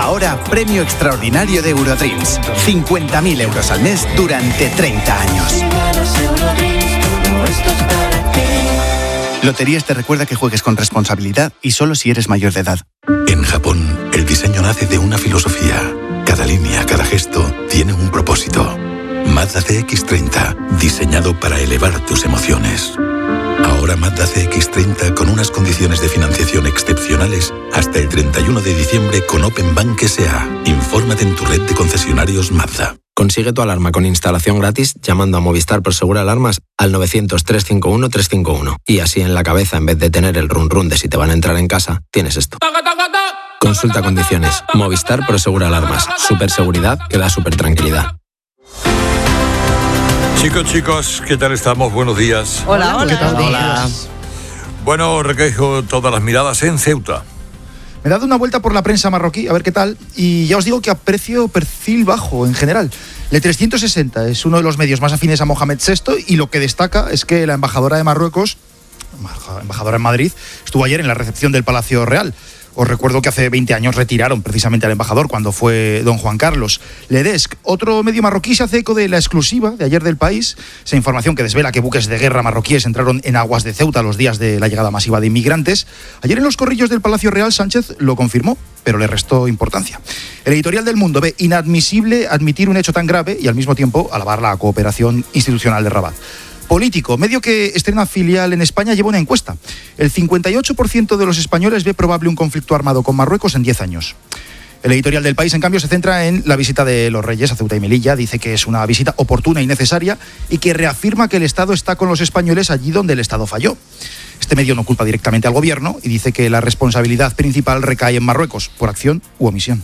Ahora, premio extraordinario de Eurotreams. 50.000 euros al mes durante 30 años. Loterías te recuerda que juegues con responsabilidad y solo si eres mayor de edad. En Japón, el diseño nace de una filosofía. Cada línea, cada gesto, tiene un propósito. Mazda CX-30, diseñado para elevar tus emociones. Ahora Mazda CX-30 con unas condiciones de financiación excepcionales hasta el 31 de diciembre con Open Bank S.A. Infórmate en tu red de concesionarios Mazda. Consigue tu alarma con instalación gratis llamando a Movistar Prosegura Alarmas al 900-351-351. Y así en la cabeza, en vez de tener el run run de si te van a entrar en casa, tienes esto. Consulta condiciones. Movistar Prosegura Alarmas. Superseguridad que da super tranquilidad. Chicos, ¿qué tal estamos? Buenos días. Hola. ¿Qué tal? Hola. Bueno, recojo todas las miradas en Ceuta. Me he dado una vuelta por la prensa marroquí, a ver qué tal, y ya os digo que aprecio perfil bajo en general. Le 360 es uno de los medios más afines a Mohamed VI y lo que destaca es que la embajadora de Marruecos, embajadora en Madrid, estuvo ayer en la recepción del Palacio Real. Os recuerdo que hace 20 años retiraron precisamente al embajador cuando fue don Juan Carlos. Ledesc, otro medio marroquí, se hace eco de la exclusiva de ayer del País, esa información que desvela que buques de guerra marroquíes entraron en aguas de Ceuta los días de la llegada masiva de inmigrantes. Ayer en los corrillos del Palacio Real Sánchez lo confirmó, pero le restó importancia. El editorial del Mundo ve inadmisible admitir un hecho tan grave y al mismo tiempo alabar la cooperación institucional de Rabat. Político, medio que estrena filial en España, lleva una encuesta. El 58% de los españoles ve probable un conflicto armado con Marruecos en 10 años. El editorial del País, en cambio, se centra en la visita de los Reyes a Ceuta y Melilla. Dice que es una visita oportuna y necesaria y que reafirma que el Estado está con los españoles allí donde el Estado falló. Este medio no culpa directamente al gobierno y dice que la responsabilidad principal recae en Marruecos, por acción u omisión.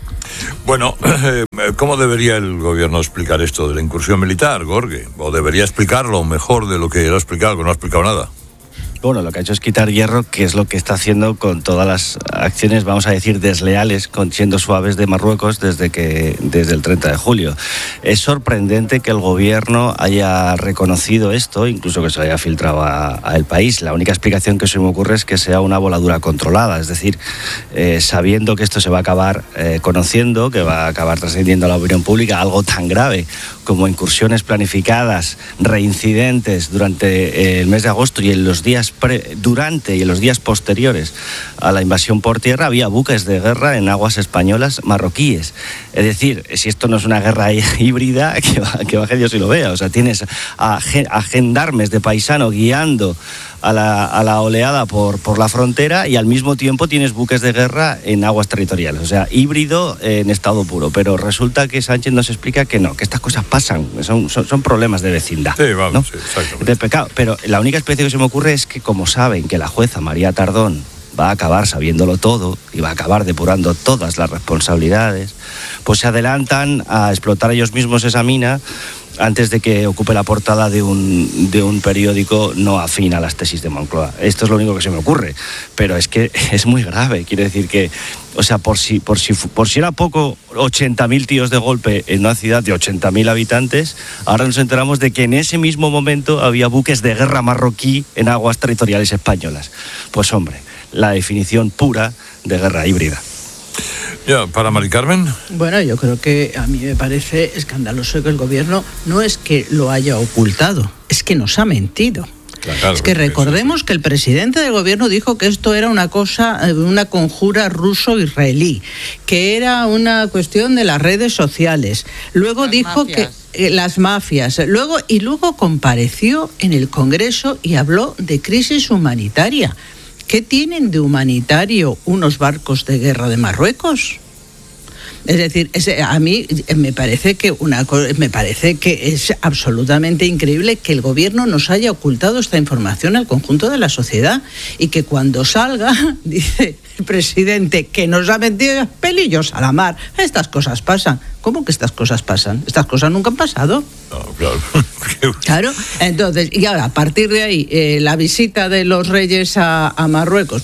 Bueno, ¿cómo debería el gobierno explicar esto de la incursión militar, Gorge? ¿O debería explicarlo mejor de lo que lo ha explicado, que no ha explicado nada? Bueno, lo que ha hecho es quitar hierro, que es lo que está haciendo con todas las acciones, vamos a decir, desleales, siendo suaves de Marruecos desde el 30 de julio. Es sorprendente que el gobierno haya reconocido esto, incluso que se haya filtrado a El País. La única explicación que se me ocurre es que sea una voladura controlada, es decir, sabiendo que esto se va a acabar conociendo, que va a acabar trascendiendo a la opinión pública, algo tan grave como incursiones planificadas, reincidentes durante el mes de agosto y en los días durante y en los días posteriores a la invasión por tierra había buques de guerra en aguas españolas marroquíes. Es decir, si esto no es una guerra híbrida, que baje Dios y lo vea. O sea, tienes a gendarmes de paisano guiando a la oleada por la frontera y al mismo tiempo tienes buques de guerra en aguas territoriales. O sea, híbrido en estado puro. Pero resulta que Sánchez nos explica que no, que estas cosas pasan, son problemas de vecindad. Sí, vamos, ¿no? sí, exactamente. De pecado. Pero la única especie que se me ocurre es que, como saben que la jueza María Tardón va a acabar sabiéndolo todo y va a acabar depurando todas las responsabilidades, pues se adelantan a explotar ellos mismos esa mina antes de que ocupe la portada de un periódico no afín a las tesis de Moncloa. Esto es lo único que se me ocurre, pero es que es muy grave. Quiere decir que, o sea, por si era poco, 80.000 tíos de golpe en una ciudad de 80.000 habitantes, ahora nos enteramos de que en ese mismo momento había buques de guerra marroquí en aguas territoriales españolas. Pues hombre, la definición pura de guerra híbrida. Ya, para Mari Carmen. Bueno, yo creo que a mí me parece escandaloso que el gobierno no es que lo haya ocultado, es que nos ha mentido. Claro, es que recordemos que el presidente del gobierno dijo que esto era una conjura ruso-israelí, que era una cuestión de las redes sociales. Luego las dijo mafias. Que las mafias. Luego compareció en el Congreso y habló de crisis humanitaria. ¿Qué tienen de humanitario unos barcos de guerra de Marruecos? Es decir, a mí me parece que es absolutamente increíble que el gobierno nos haya ocultado esta información al conjunto de la sociedad y que cuando salga, dice el presidente, que nos ha metido pelillos a la mar. Estas cosas pasan. ¿Cómo que estas cosas pasan? Estas cosas nunca han pasado. No, claro. Claro, entonces, y ahora, a partir de ahí, la visita de los Reyes a Marruecos,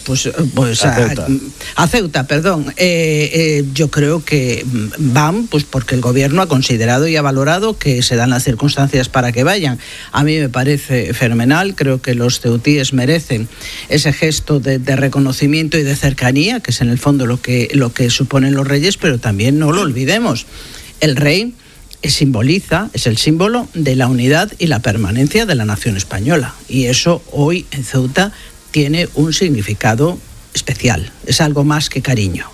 a Ceuta, perdón, yo creo que van pues porque el gobierno ha considerado y ha valorado que se dan las circunstancias para que vayan. A mí me parece fenomenal, creo que los ceutíes merecen ese gesto de reconocimiento y de cercanía cercanía, que es en el fondo lo que suponen los reyes, pero también no lo olvidemos. El rey es el símbolo de la unidad y la permanencia de la nación española. Y eso hoy en Ceuta tiene un significado especial. Es algo más que cariño.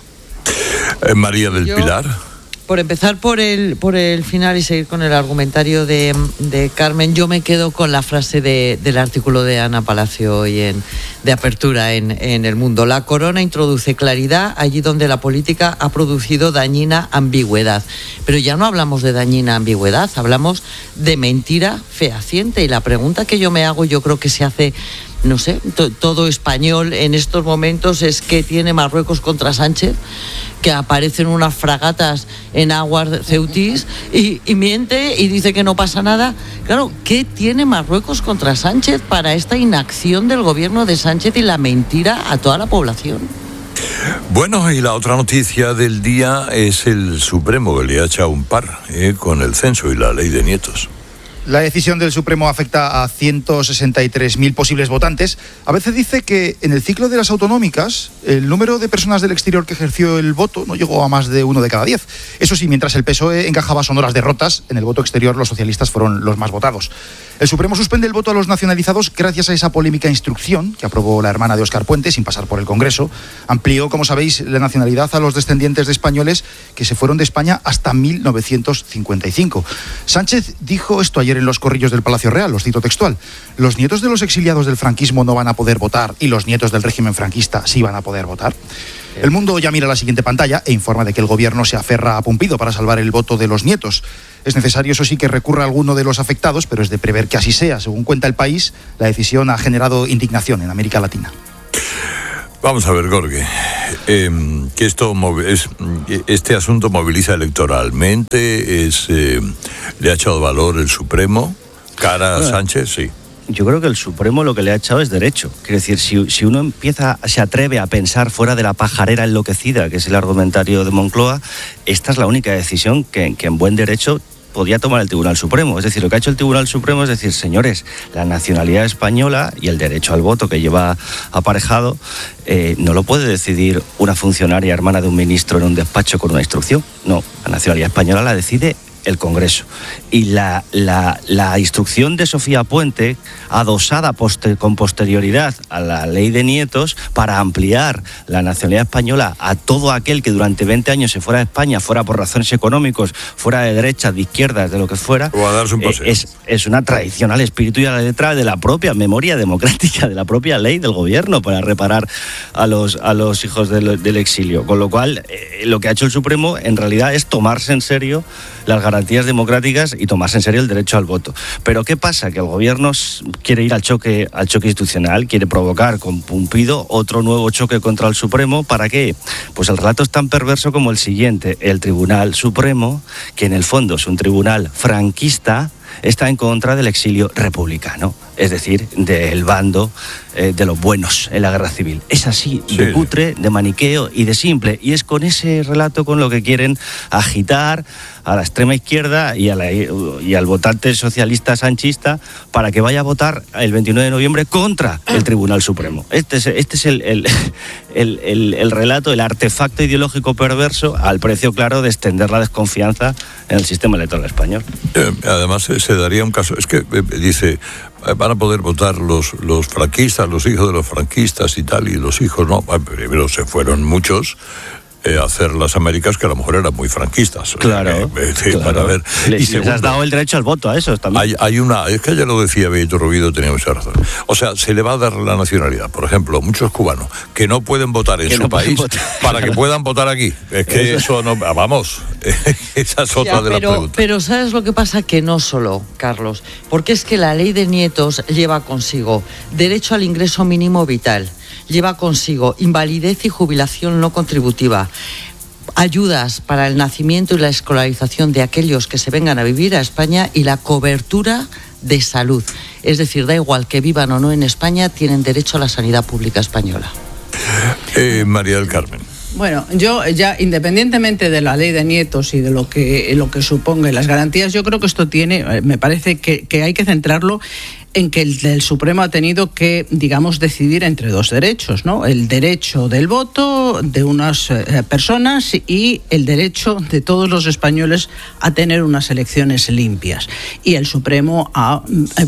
María del Pilar. Por empezar por el final y seguir con el argumentario de Carmen, yo me quedo con la frase del artículo de Ana Palacio hoy de apertura en El Mundo. La corona introduce claridad allí donde la política ha producido dañina ambigüedad. Pero ya no hablamos de dañina ambigüedad, hablamos de mentira fehaciente. Y la pregunta que yo me hago, yo creo que se hace, no sé, todo español en estos momentos, es ¿qué tiene Marruecos contra Sánchez? Que aparecen unas fragatas en aguas ceutís y miente y dice que no pasa nada. Claro, ¿qué tiene Marruecos contra Sánchez para esta inacción del gobierno de Sánchez y la mentira a toda la población? Bueno, y la otra noticia del día es el Supremo, que le ha echado un par con el censo y la ley de nietos. La decisión del Supremo afecta a 163.000 posibles votantes. A veces dice que en el ciclo de las autonómicas el número de personas del exterior que ejerció el voto no llegó a más de 1 de cada 10. Eso sí, mientras el PSOE encajaba sonoras derrotas, en el voto exterior los socialistas fueron los más votados. El Supremo suspende el voto a los nacionalizados gracias a esa polémica instrucción que aprobó la hermana de Óscar Puente sin pasar por el Congreso. Amplió, como sabéis, la nacionalidad a los descendientes de españoles que se fueron de España hasta 1955. Sánchez dijo esto ayer en los corrillos del Palacio Real, los cito textual: los nietos de los exiliados del franquismo no van a poder votar y los nietos del régimen franquista sí van a poder votar. El Mundo ya mira la siguiente pantalla e informa de que el gobierno se aferra a Pumpido para salvar el voto de los nietos. Es necesario, eso sí, que recurra a alguno de los afectados, pero es de prever que así sea. Según cuenta El País, la decisión ha generado indignación en América Latina. Vamos a ver, Jorge, que este asunto moviliza electoralmente, le ha echado valor el Supremo, cara a Sánchez, sí. Yo creo que el Supremo lo que le ha echado es derecho. Quiere decir, si uno se atreve a pensar fuera de la pajarera enloquecida, que es el argumentario de Moncloa, esta es la única decisión que en buen derecho podía tomar el Tribunal Supremo. Es decir, lo que ha hecho el Tribunal Supremo es decir, señores, la nacionalidad española y el derecho al voto que lleva aparejado no lo puede decidir una funcionaria hermana de un ministro en un despacho con una instrucción. No, la nacionalidad española la decide el Congreso. Y la instrucción de Sofía Puente, adosada con posterioridad a la ley de nietos, para ampliar la nacionalidad española a todo aquel que durante 20 años se fuera de España, fuera por razones económicas, fuera de derechas, de izquierdas, de lo que fuera, o a darse un paseo. Es una traición al espíritu y a la letra de la propia memoria democrática, de la propia ley del gobierno para reparar a los hijos del exilio. Con lo cual, lo que ha hecho el Supremo en realidad es tomarse en serio las garantías democráticas y tomarse en serio el derecho al voto. Pero ¿qué pasa? Que el gobierno quiere ir al choque institucional, quiere provocar con Pumpido otro nuevo choque contra el Supremo. ¿Para qué? Pues el relato es tan perverso como el siguiente: el Tribunal Supremo, que en el fondo es un tribunal franquista, está en contra del exilio republicano, es decir, del bando de los buenos en la guerra civil. Es así, sí, de cutre, de maniqueo y de simple. Y es con ese relato con lo que quieren agitar a la extrema izquierda y al votante socialista sanchista para que vaya a votar el 29 de noviembre contra el Tribunal Supremo. Este es el relato, el artefacto ideológico perverso al precio claro de extender la desconfianza en el sistema electoral español. Además, se daría un caso, es que dice, van a poder votar los franquistas, los hijos de los franquistas y tal, y los hijos no. Primero se fueron muchos a hacer las Américas, que a lo mejor eran muy franquistas. Claro. Para ver. Y segundo, has dado el derecho al voto a esos también. Es que ya lo decía Benito Rubido, tenía mucha razón. O sea, se le va a dar la nacionalidad. Por ejemplo, muchos cubanos que no pueden votar en su país para que puedan votar aquí. Es que eso no. Vamos, esa es otra de las preguntas. Pero ¿sabes lo que pasa? Que no solo, Carlos, porque es que la ley de nietos lleva consigo derecho al ingreso mínimo vital, lleva consigo invalidez y jubilación no contributiva, ayudas para el nacimiento y la escolarización de aquellos que se vengan a vivir a España y la cobertura de salud. Es decir, da igual que vivan o no en España, tienen derecho a la sanidad pública española. María del Carmen. Bueno, yo ya, independientemente de la ley de nietos y de lo que suponga y las garantías, yo creo que esto me parece que hay que centrarlo en que el Supremo ha tenido que, digamos, decidir entre dos derechos, ¿no? El derecho del voto de unas personas y el derecho de todos los españoles a tener unas elecciones limpias. Y el Supremo ha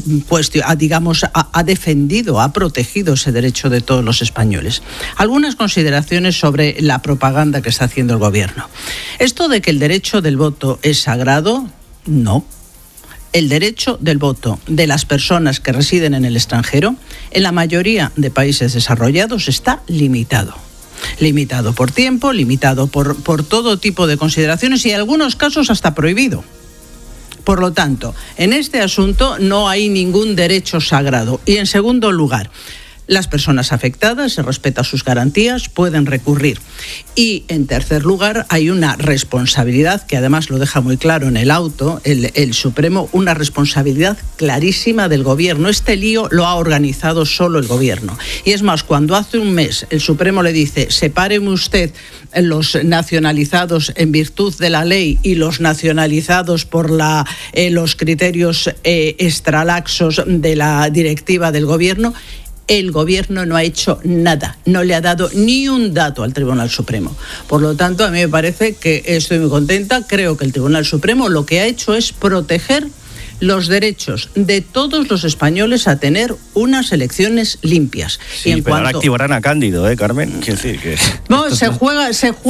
defendido, ha protegido ese derecho de todos los españoles. Algunas consideraciones sobre la propaganda que está haciendo el gobierno. Esto de que el derecho del voto es sagrado, no. El derecho del voto de las personas que residen en el extranjero, en la mayoría de países desarrollados, está limitado. Limitado por tiempo, limitado por todo tipo de consideraciones y en algunos casos hasta prohibido. Por lo tanto, en este asunto no hay ningún derecho sagrado. Y en segundo lugar, las personas afectadas, se respetan sus garantías, pueden recurrir. Y en tercer lugar, hay una responsabilidad, que además lo deja muy claro en el auto, el Supremo, una responsabilidad clarísima del gobierno. Este lío lo ha organizado solo el gobierno. Y es más, cuando hace un mes el Supremo le dice, sepáreme usted los nacionalizados en virtud de la ley y los nacionalizados por los criterios extralaxos de la directiva del gobierno, el gobierno no ha hecho nada, no le ha dado ni un dato al Tribunal Supremo. Por lo tanto, a mí me parece que estoy muy contenta. Creo que el Tribunal Supremo lo que ha hecho es proteger los derechos de todos los españoles a tener unas elecciones limpias. Sí, y pero ahora activarán a Cándido, Carmen. Quiero decir que no, se juega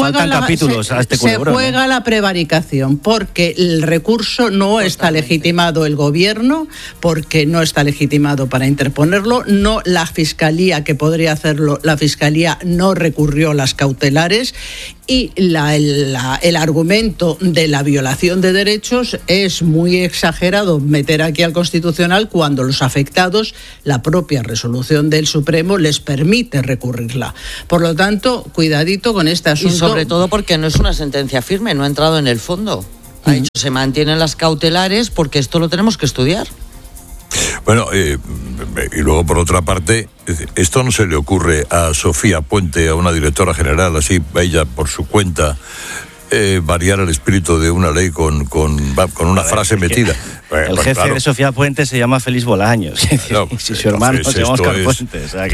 la prevaricación, porque el recurso no está legitimado el gobierno, porque no está legitimado para interponerlo, no la Fiscalía, que podría hacerlo, la Fiscalía no recurrió las cautelares, y el argumento de la violación de derechos es muy exagerado meter aquí al Constitucional cuando los afectados, la propia resolución del Supremo les permite recurrirla. Por lo tanto, cuidadito con este asunto. Y sobre todo porque no es una sentencia firme, no ha entrado en el fondo. Ha dicho, se mantienen las cautelares porque esto lo tenemos que estudiar. Bueno, y luego por otra parte, esto no se le ocurre a Sofía Puente, a una directora general, así ella por su cuenta, variar el espíritu de una ley con una frase metida. El jefe de Sofía Puente se llama Félix Bolaños. Claro, si su hermano se llama Oscar Puente. O sea,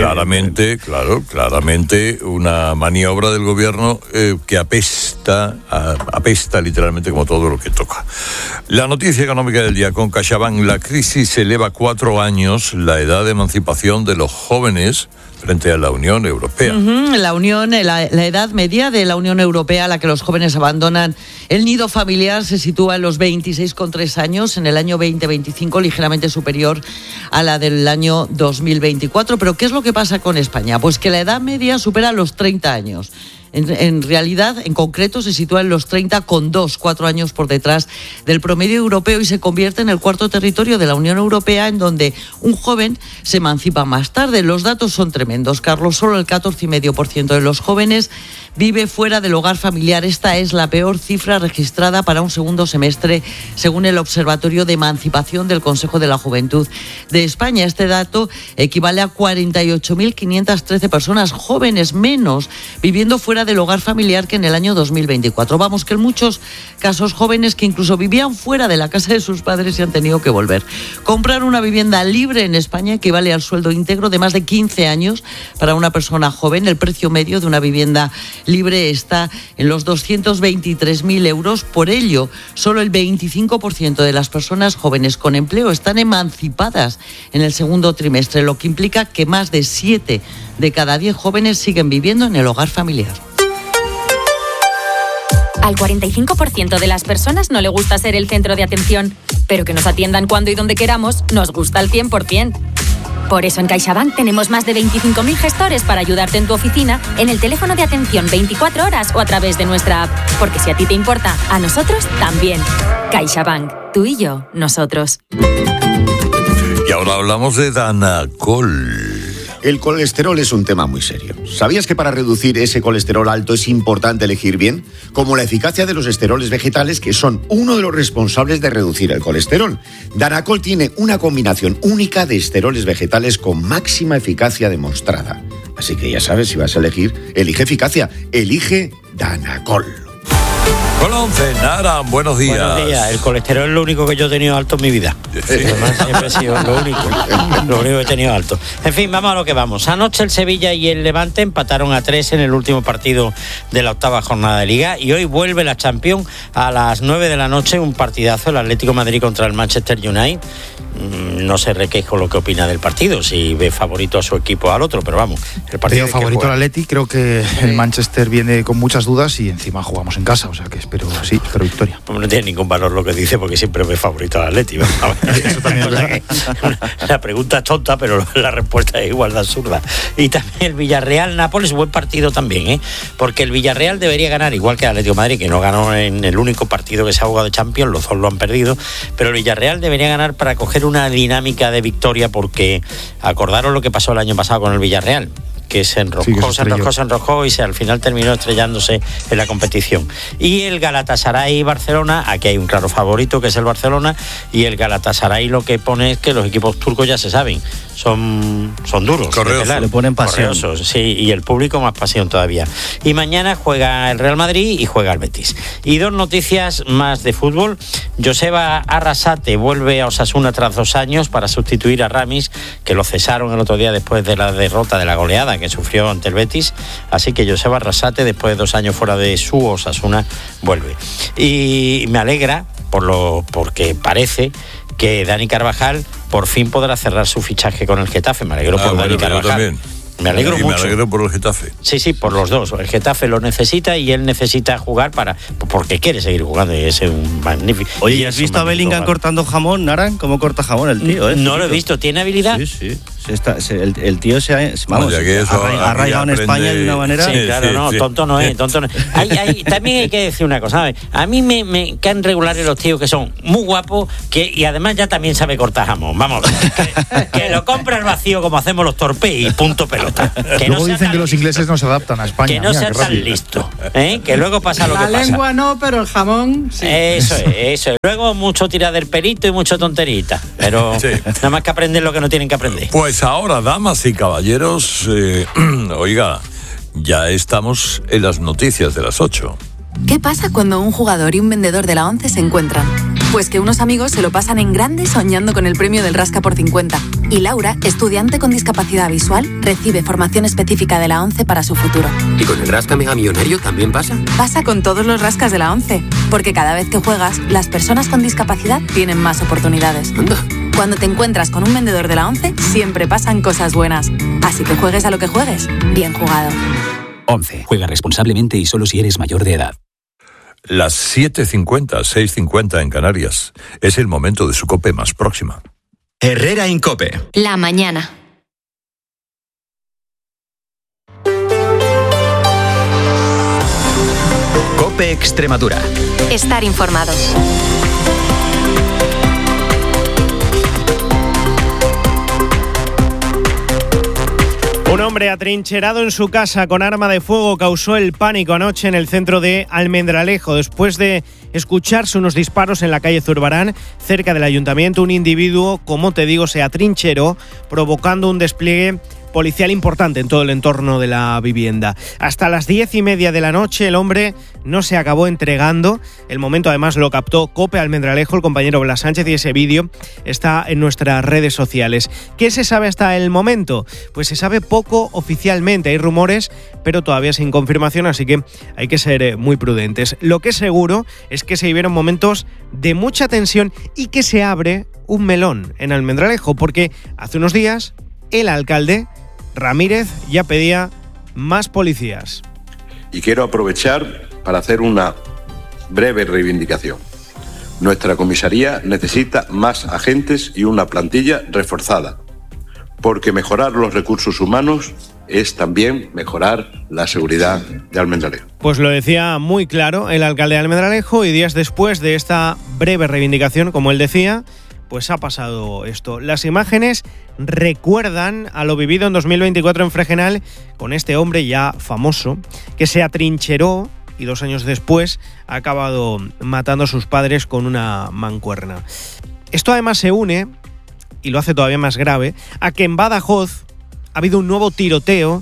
claramente una maniobra del gobierno que apesta literalmente como todo lo que toca. La noticia económica del día con CaixaBank: la crisis eleva 4 años la edad de emancipación de los jóvenes frente a la Unión Europea. La edad media de la Unión Europea a la que los jóvenes abandonan el nido familiar se sitúa en los 26,3 años en el año 2025, ligeramente superior a la del año 2024. Pero ¿qué es lo que pasa con España? Pues que la edad media supera los 30 años. En realidad, en concreto, se sitúa en los 30,2, 4 años por detrás del promedio europeo, y se convierte en el cuarto territorio de la Unión Europea en donde un joven se emancipa más tarde. Los datos son tremendos, Carlos. Solo el 14,5% de los jóvenes vive fuera del hogar familiar. Esta es la peor cifra registrada para un segundo semestre, según el Observatorio de Emancipación del Consejo de la Juventud de España. Este dato equivale a 48.513 personas jóvenes menos viviendo fuera del hogar familiar que en el año 2024. Vamos, que en muchos casos jóvenes que incluso vivían fuera de la casa de sus padres se han tenido que volver. Comprar una vivienda libre en España equivale al sueldo íntegro de más de 15 años para una persona joven. El precio medio de una vivienda libre está en los 223.000 euros. Por ello, solo el 25% de las personas jóvenes con empleo están emancipadas en el segundo trimestre, lo que implica que más de 7 de cada 10 jóvenes siguen viviendo en el hogar familiar. Al 45% de las personas no le gusta ser el centro de atención, pero que nos atiendan cuando y donde queramos nos gusta al 100%. Por eso en CaixaBank tenemos más de 25.000 gestores para ayudarte en tu oficina, en el teléfono de atención 24 horas o a través de nuestra app. Porque si a ti te importa, a nosotros también. CaixaBank, tú y yo, nosotros. Y ahora hablamos de Danacol. El colesterol es un tema muy serio. ¿Sabías que para reducir ese colesterol alto es importante elegir bien? Como la eficacia de los esteroles vegetales, que son uno de los responsables de reducir el colesterol. Danacol tiene una combinación única de esteroles vegetales con máxima eficacia demostrada. Así que ya sabes, si vas a elegir, elige eficacia, elige Danacol. Con la 11, Nara, buenos días. Buenos días. El colesterol es lo único que yo he tenido alto en mi vida. Sí. Además, siempre ha sido lo único que he tenido alto. En fin, vamos a lo que vamos. Anoche el Sevilla y el Levante empataron a 3 en el último partido de la 8ª jornada de Liga y hoy vuelve la Champions a las 9 de la noche, un partidazo, el Atlético de Madrid contra el Manchester United. No sé Requejo lo que opina del partido, si ve favorito a su equipo o al otro, pero vamos, el partido Veo favorito al Atleti, creo que el Manchester viene con muchas dudas y encima jugamos en casa, o sea que espero victoria. No tiene ningún valor lo que dice porque siempre ve favorito al Atleti. Eso también es verdad. La pregunta es tonta, pero la respuesta es igual de absurda. Y también el Villarreal-Nápoles, buen partido también, porque el Villarreal debería ganar, igual que el Atlético de Madrid, que no ganó en el único partido que se ha jugado de Champions, los dos lo han perdido, pero el Villarreal debería ganar para coger una dinámica de victoria, porque acordaros lo que pasó el año pasado con el Villarreal, que se enroscó y al final terminó estrellándose en la competición. Y el Galatasaray-Barcelona, aquí hay un claro favorito que es el Barcelona, y el Galatasaray lo que pone es que los equipos turcos ya se saben, son duros. Le ponen pasión. Correosos, sí, y el público más pasión todavía. Y mañana juega el Real Madrid y juega el Betis. Y dos noticias más de fútbol. Joseba Arrasate vuelve a Osasuna tras 2 años para sustituir a Ramis, que lo cesaron el otro día después de la derrota, de la goleada que sufrió ante el Betis. Así que Joseba Arrasate, después de 2 años fuera de su Osasuna, vuelve. Y me alegra porque parece que Dani Carvajal por fin podrá cerrar su fichaje con el Getafe. Me alegro por Dani Carvajal. También. Me alegro mucho. Me alegro por el Getafe. Sí, por los dos. El Getafe lo necesita y él necesita jugar porque quiere seguir jugando y es un magnífico. Oye, ¿has visto a Bellingham cortando jamón, Naran? ¿Cómo corta jamón el tío? No lo he visto. ¿Tiene habilidad? Sí. El tío se ha arraigado en España de una manera. Sí, claro, tonto no es. También hay que decir una cosa, ¿sabes? A mí me caen regulares los tíos que son muy guapos y además ya también sabe cortar jamón. Vamos, que lo compra al vacío como hacemos los torpes y punto pelota. Luego dicen que los ingleses no se adaptan a España. Que no sea tan listo, que luego pasa lo que pasa. La lengua no, pero el jamón sí. Eso es. Luego mucho tirar del perito y mucho tonterita, pero nada más que aprender lo que no tienen que aprender. Pues ahora, damas y caballeros, oiga, ya estamos en las noticias de las 8. ¿Qué pasa cuando un jugador y un vendedor de la 11 se encuentran? Pues que unos amigos se lo pasan en grande soñando con el premio del Rasca por 50. Y Laura, estudiante con discapacidad visual, recibe formación específica de la 11 para su futuro. ¿Y con el Rasca Mega Millonario también pasa? Pasa con todos los rascas de la 11. Porque cada vez que juegas, las personas con discapacidad tienen más oportunidades. Anda. Cuando te encuentras con un vendedor de la 11, siempre pasan cosas buenas. Así que juegues a lo que juegues, bien jugado. 11. Juega responsablemente y solo si eres mayor de edad. Las 7:50, 6:50 en Canarias. Es el momento de su COPE más próxima. Herrera Incope. La mañana. COPE Extremadura. Estar informado. Un hombre atrincherado en su casa con arma de fuego causó el pánico anoche en el centro de Almendralejo. Después de escucharse unos disparos en la calle Zurbarán, cerca del ayuntamiento, un individuo, como te digo, se atrincheró, provocando un despliegue policial importante en todo el entorno de la vivienda. Hasta las 10:30 de la noche el hombre no se acabó entregando. El momento además lo captó COPE Almendralejo, el compañero Blas Sánchez, y ese vídeo está en nuestras redes sociales. ¿Qué se sabe hasta el momento? Pues se sabe poco oficialmente, hay rumores, pero todavía sin confirmación, así que hay que ser muy prudentes. Lo que es seguro es que se vivieron momentos de mucha tensión y que se abre un melón en Almendralejo, porque hace unos días el alcalde Ramírez ya pedía más policías. Y quiero aprovechar para hacer una breve reivindicación. Nuestra comisaría necesita más agentes y una plantilla reforzada, porque mejorar los recursos humanos es también mejorar la seguridad de Almendralejo. Pues lo decía muy claro el alcalde de Almendralejo, y días después de esta breve reivindicación, como él decía, pues ha pasado esto. Las imágenes recuerdan a lo vivido en 2024 en Fregenal con este hombre ya famoso que se atrincheró y 2 años después ha acabado matando a sus padres con una mancuerna. Esto además se une, y lo hace todavía más grave, a que en Badajoz ha habido un nuevo tiroteo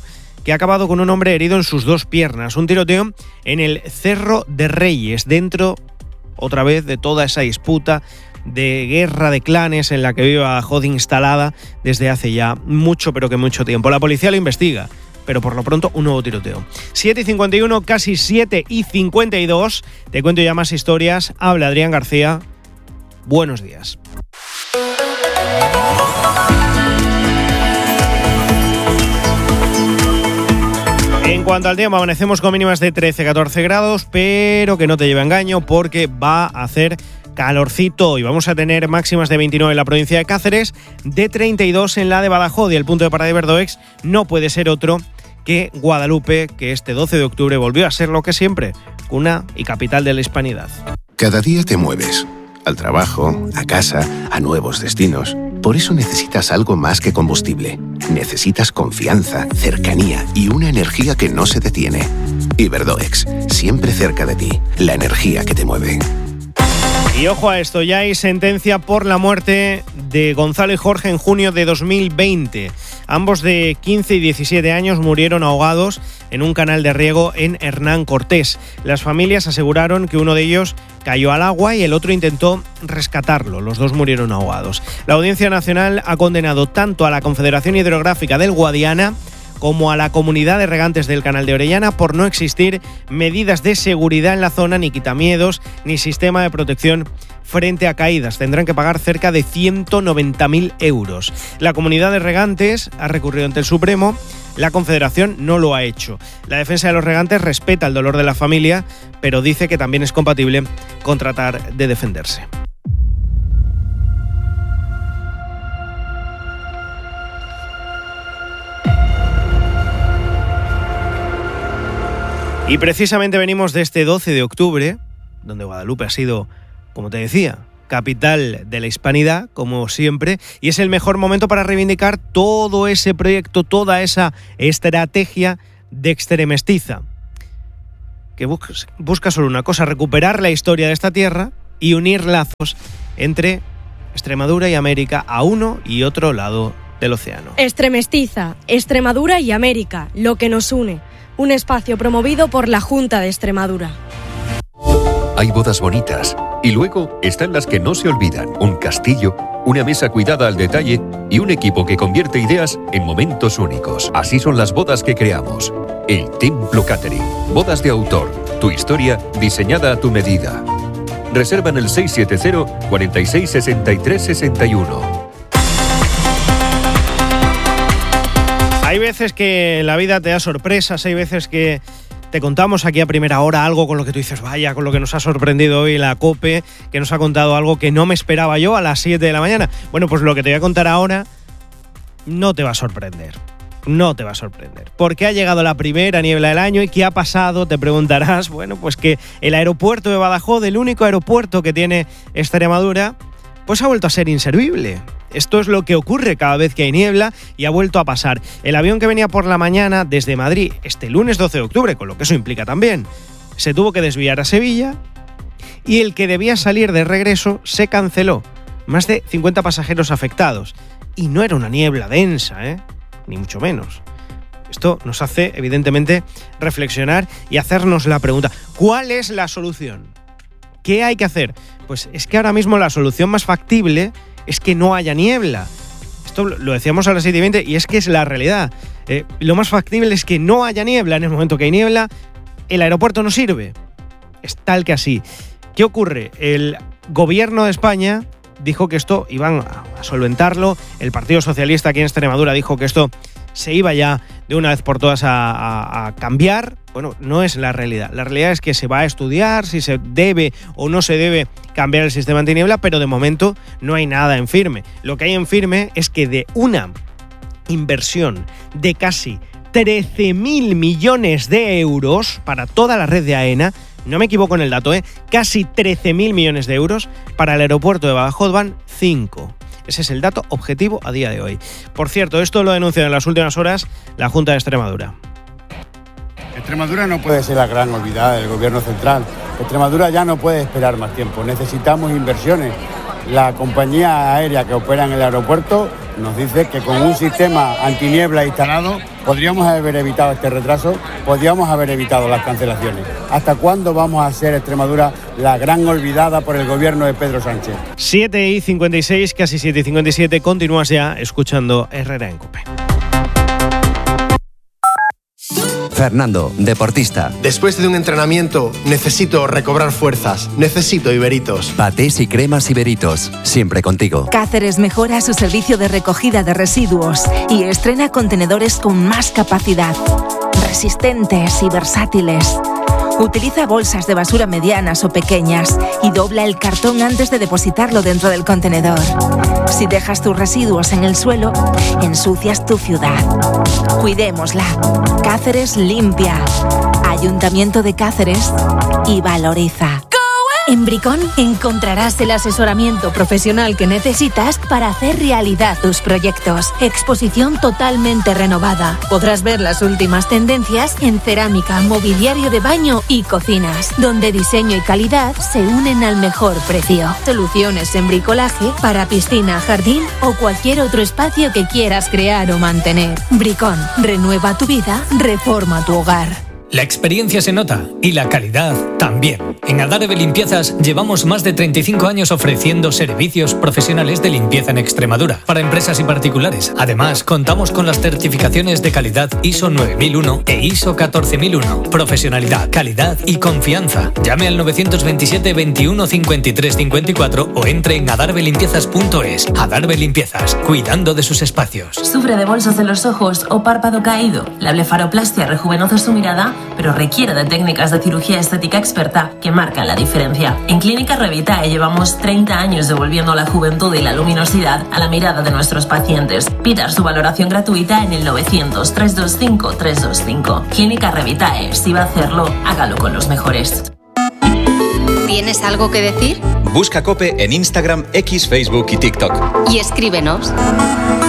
que ha acabado con un hombre herido en sus 2 piernas. Un tiroteo en el Cerro de Reyes, dentro, otra vez, de toda esa disputa de guerra de clanes en la que vive Badajoz instalada desde hace ya mucho, pero que mucho tiempo. La policía lo investiga, pero por lo pronto un nuevo tiroteo. 7:51, casi 7:52. Te cuento ya más historias. Habla Adrián García. Buenos días. En cuanto al tiempo, amanecemos con mínimas de 13-14 grados, pero que no te lleve a engaño porque va a hacer calorcito y vamos a tener máximas de 29 en la provincia de Cáceres, de 32 en la de Badajoz, y el punto de parada de Verdoex no puede ser otro que Guadalupe, que este 12 de octubre volvió a ser lo que siempre, cuna y capital de la hispanidad. Cada día te mueves, al trabajo, a casa, a nuevos destinos. Por eso necesitas algo más que combustible. Necesitas confianza, cercanía y una energía que no se detiene. Iberdoex, siempre cerca de ti, la energía que te mueve. Y ojo a esto, ya hay sentencia por la muerte de Gonzalo y Jorge en junio de 2020. Ambos de 15 y 17 años murieron ahogados en un canal de riego en Hernán Cortés. Las familias aseguraron que uno de ellos cayó al agua y el otro intentó rescatarlo. Los dos murieron ahogados. La Audiencia Nacional ha condenado tanto a la Confederación Hidrográfica del Guadiana como a la Comunidad de Regantes del Canal de Orellana por no existir medidas de seguridad en la zona, ni quitamiedos, ni sistema de protección frente a caídas. Tendrán que pagar cerca de 190.000 euros. La Comunidad de Regantes ha recurrido ante el Supremo. La Confederación no lo ha hecho. La defensa de los regantes respeta el dolor de la familia, pero dice que también es compatible con tratar de defenderse. Y precisamente venimos de este 12 de octubre, donde Guadalupe ha sido, como te decía, capital de la hispanidad, como siempre, y es el mejor momento para reivindicar todo ese proyecto, toda esa estrategia de Extremestiza, que busca solo una cosa: recuperar la historia de esta tierra y unir lazos entre Extremadura y América a uno y otro lado del océano. Extremestiza, Extremadura y América, lo que nos une. Un espacio promovido por la Junta de Extremadura. Hay bodas bonitas y luego están las que no se olvidan. Un castillo, una mesa cuidada al detalle y un equipo que convierte ideas en momentos únicos. Así son las bodas que creamos. El Templo Catering. Bodas de autor. Tu historia diseñada a tu medida. Reserva en el 670 46 63 61. Hay veces que la vida te da sorpresas, hay veces que te contamos aquí a primera hora algo con lo que tú dices, vaya, con lo que nos ha sorprendido hoy la COPE, que nos ha contado algo que no me esperaba yo a las 7 de la mañana. Bueno, pues lo que te voy a contar ahora no te va a sorprender. No te va a sorprender, porque ha llegado la primera niebla del año. ¿Y qué ha pasado? Te preguntarás. Bueno, pues que el aeropuerto de Badajoz, el único aeropuerto que tiene Extremadura, pues ha vuelto a ser inservible. Esto es lo que ocurre cada vez que hay niebla y ha vuelto a pasar. El avión que venía por la mañana desde Madrid este lunes 12 de octubre, con lo que eso implica también, se tuvo que desviar a Sevilla, y el que debía salir de regreso se canceló. Más de 50 pasajeros afectados. Y no era una niebla densa, ni mucho menos. Esto nos hace, evidentemente, reflexionar y hacernos la pregunta: ¿cuál es la solución? ¿Qué hay que hacer? Pues es que ahora mismo la solución más factible es que no haya niebla. Esto lo decíamos a las 7:20 y es que es la realidad. Lo más factible es que no haya niebla. En el momento que hay niebla, el aeropuerto no sirve. Es tal que así. ¿Qué ocurre? El gobierno de España dijo que esto iban a solventarlo. El Partido Socialista aquí en Extremadura dijo que esto se iba ya de una vez por todas a cambiar. Bueno, no es la realidad. La realidad es que se va a estudiar si se debe o no se debe cambiar el sistema antiniebla, pero de momento no hay nada en firme. Lo que hay en firme es que de una inversión de casi 13.000 millones de euros para toda la red de AENA, no me equivoco en el dato, casi 13.000 millones de euros, para el aeropuerto de Badajoz van 5. Ese es el dato objetivo a día de hoy. Por cierto, esto lo ha denunciado en las últimas horas la Junta de Extremadura. Extremadura no puede ser la gran olvidada del gobierno central. Extremadura ya no puede esperar más tiempo. Necesitamos inversiones. La compañía aérea que opera en el aeropuerto nos dice que con un sistema antiniebla instalado podríamos haber evitado este retraso, podríamos haber evitado las cancelaciones. ¿Hasta cuándo vamos a ser Extremadura la gran olvidada por el gobierno de Pedro Sánchez? 7:56, casi 7:57, continúas ya escuchando Herrera en COPE. Fernando, deportista. Después de un entrenamiento, necesito recobrar fuerzas. Necesito Iberitos. Patés y cremas Iberitos, siempre contigo. Cáceres mejora su servicio de recogida de residuos y estrena contenedores con más capacidad, resistentes y versátiles. Utiliza bolsas de basura medianas o pequeñas y dobla el cartón antes de depositarlo dentro del contenedor. Si dejas tus residuos en el suelo, ensucias tu ciudad. Cuidémosla. Cáceres limpia. Ayuntamiento de Cáceres y valoriza. En Bricón encontrarás el asesoramiento profesional que necesitas para hacer realidad tus proyectos. Exposición totalmente renovada. Podrás ver las últimas tendencias en cerámica, mobiliario de baño y cocinas, donde diseño y calidad se unen al mejor precio. Soluciones en bricolaje para piscina, jardín o cualquier otro espacio que quieras crear o mantener. Bricón, renueva tu vida, reforma tu hogar. La experiencia se nota y la calidad también. En Adarve Limpiezas llevamos más de 35 años ofreciendo servicios profesionales de limpieza en Extremadura para empresas y particulares. Además, contamos con las certificaciones de calidad ISO 9001 e ISO 14001. Profesionalidad, calidad y confianza. Llame al 927 21 53 54 o entre en adarvelimpiezas.es. Adarve Limpiezas, cuidando de sus espacios. ¿Sufre de bolsos en los ojos o párpado caído? La blefaroplastia rejuvenece su mirada, pero requiere de técnicas de cirugía estética experta que marcan la diferencia. En Clínica Revitae llevamos 30 años devolviendo la juventud y la luminosidad a la mirada de nuestros pacientes. Pida su valoración gratuita en el 900 325 325. Clínica Revitae, si va a hacerlo, hágalo con los mejores. ¿Tienes algo que decir? Busca COPE en Instagram, X, Facebook y TikTok. Y escríbenos.